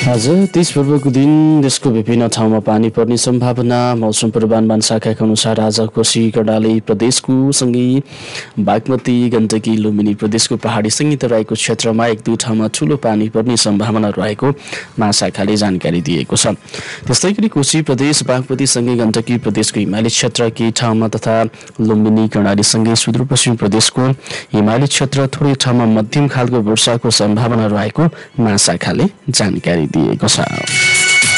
आज 30 पूर्वको दिन देशको विभिन्न ठाउँमा पानी पर्ने सम्भावना। मौसम पूर्वानुमान शाखाका अनुसार आज कोशी कर्णाली प्रदेशको सँगै बागमती गण्डकी लुम्बिनी प्रदेशको पहाडी सँगै तराईको क्षेत्रमा एक दुई ठाउँमा ठूलो पानी पर्ने सम्भावना रहेको महाशाखाले जानकारी दिएको छ। त्यस्तै गरी कोशी प्रदेश बागमती सँगै गण्डकी प्रदेशको हिमाली क्षेत्र केही ठाउँमा तथा लुम्बिनी कर्णाली सँगै सुदूरपश्चिम प्रदेशको हिमाली क्षेत्र थोरै ठाउँमा मध्यम खालको वर्षाको सम्भावना रहेको महाशाखाले जानकारी दिएको छ।